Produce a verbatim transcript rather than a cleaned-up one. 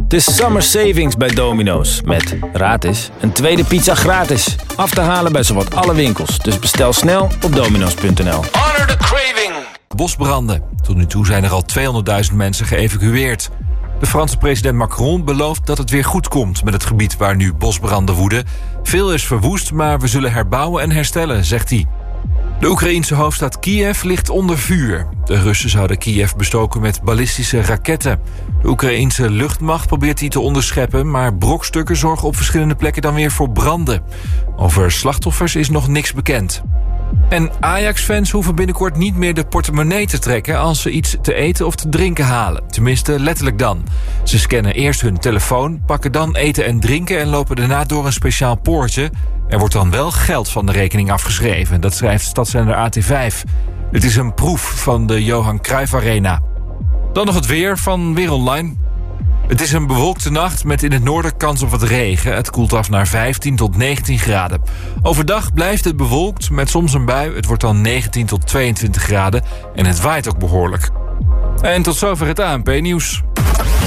Het is summer savings bij Domino's. Met, raad eens, een tweede pizza gratis. Af te halen bij zowat alle winkels. Dus bestel snel op domino's punt n l. Honor the craving. Bosbranden. Tot nu toe zijn er al tweehonderdduizend mensen geëvacueerd. De Franse president Macron belooft dat het weer goed komt met het gebied waar nu bosbranden woeden. Veel is verwoest, maar we zullen herbouwen en herstellen, zegt hij. De Oekraïense hoofdstad Kiev ligt onder vuur. De Russen zouden Kiev bestoken met ballistische raketten. De Oekraïense luchtmacht probeert die te onderscheppen, maar brokstukken zorgen op verschillende plekken dan weer voor branden. Over slachtoffers is nog niks bekend. En Ajax-fans hoeven binnenkort niet meer de portemonnee te trekken als ze iets te eten of te drinken halen. Tenminste, letterlijk dan. Ze scannen eerst hun telefoon, pakken dan eten en drinken en lopen daarna door een speciaal poortje. Er wordt dan wel geld van de rekening afgeschreven, dat schrijft stadszender A T vijf. Het is een proef van de Johan Cruijff Arena. Dan nog het weer van Weer Online. Het is een bewolkte nacht met in het noorden kans op wat regen. Het koelt af naar vijftien tot negentien graden. Overdag blijft het bewolkt met soms een bui. Het wordt dan negentien tot tweeëntwintig graden en het waait ook behoorlijk. En tot zover het A N P-nieuws.